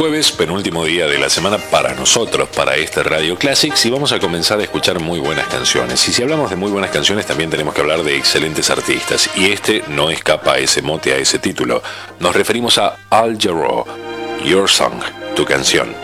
Jueves, penúltimo día de la semana para nosotros, para este Radio Classics, y vamos a comenzar a escuchar muy buenas canciones. Y si hablamos de muy buenas canciones, también tenemos que hablar de excelentes artistas, y este no escapa a ese mote, a ese título. Nos referimos a Al Jarreau, Your Song, tu canción.